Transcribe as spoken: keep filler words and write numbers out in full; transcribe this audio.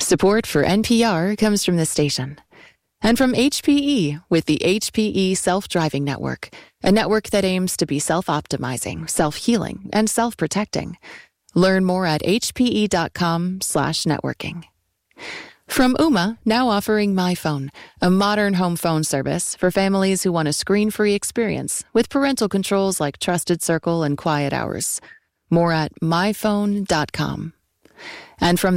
Support for N P R comes from this station. And from H P E with the H P E Self-Driving Network, a network that aims to be self-optimizing, self-healing, and self-protecting. Learn more at hpe.com slash networking. From Ooma, now offering MyPhone, a modern home phone service for families who want a screen-free experience with parental controls like Trusted Circle and Quiet Hours. More at my phone dot com. And from